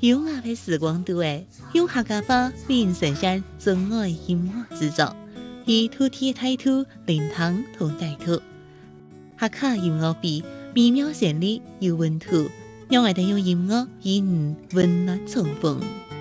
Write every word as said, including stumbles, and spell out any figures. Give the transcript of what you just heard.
优雅的时光都会用客家话为您呈现真爱音乐制作，以土地的态度聆听同带土。客家音乐比美妙旋律有温度，让我哋用音乐与你温暖重逢。